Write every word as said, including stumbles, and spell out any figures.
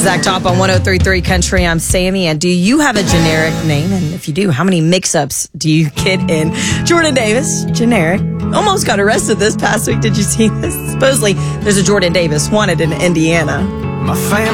Zach Top on one oh three point three Country. I'm Sammy. And do you have a generic name? And if you do, how many mix-ups do you get in? Jordan Davis, generic. Almost got arrested this past week. Did you see this? Supposedly, there's a Jordan Davis wanted in Indiana. My family.